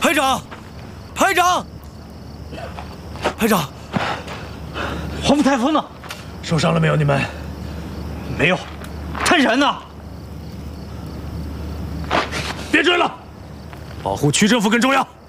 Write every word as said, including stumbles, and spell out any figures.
排长，排长，排长， 黄埔台风呢？ 受伤了没有？你们？ 没有。他人呢？ 别追了，保护区政府更重要。